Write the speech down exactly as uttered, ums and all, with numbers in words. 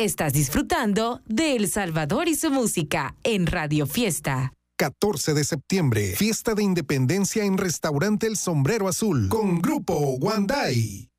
Estás disfrutando de El Salvador y su música en Radio Fiesta. catorce de septiembre, fiesta de independencia en Restaurante El Sombrero Azul con Grupo Wandai.